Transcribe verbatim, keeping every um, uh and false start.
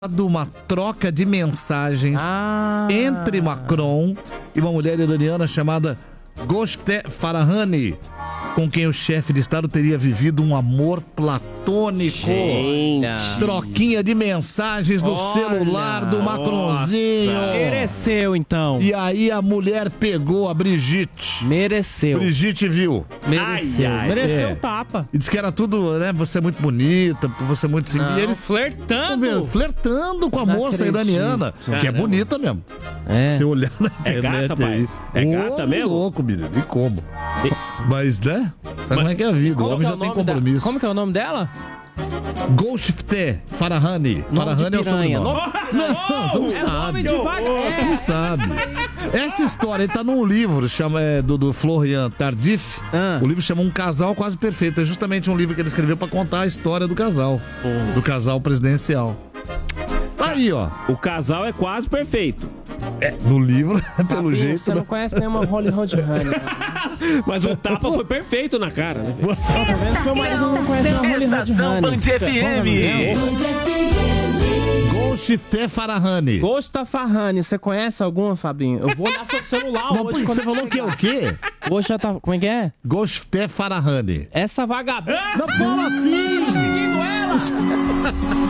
uma troca de mensagens ah. entre Macron e uma mulher iraniana chamada Golshifteh Farahani, com quem o chefe de Estado teria vivido um amor platônico. Gente. Troquinha de mensagens no Olha, celular do Macronzinho. Nossa. Mereceu, então. E aí a mulher pegou a Brigitte. Mereceu. Brigitte viu. Mereceu. Ai, ai, Mereceu é. o tapa. E disse que era tudo, né? Você é muito bonita, você é muito simples. Não, E eles flertando. flertando com a Não moça acredito. iraniana, que é Caramba. bonita mesmo. É. Você olhar na É internet gata, pai? aí. É Ô, gata mesmo? louco, menino. E como? Mas, né? Sabe como é que é a vida? Como o homem que é já o tem nome da- compromisso. Como que é o nome dela? Golshifteh Farahani. Farahani é o piranha. sobrenome. Não, não É sabe. nome de vaga. Não sabe. Essa história tá num livro chama, é, do, do Florian Tardif. Ah. O livro chama Um Casal Quase Perfeito. É justamente um livro que ele escreveu pra contar a história do casal. Do casal presidencial. Aí, ó. O casal é quase perfeito. É, no livro, pelo Fabinho, jeito. Você não conhece nenhuma Hollywood Honey. Mas o tapa foi perfeito na cara, né? Estação Band F M. Golshifteh Farahani. Gosta Farrani, você conhece alguma, Fabinho? Eu vou olhar seu celular Não, hoje. pô, você falou que é o quê? Gosta tá... Como é que é? Golshifteh Farahani. Essa vagabunda. Não fala assim! Seguindo ela!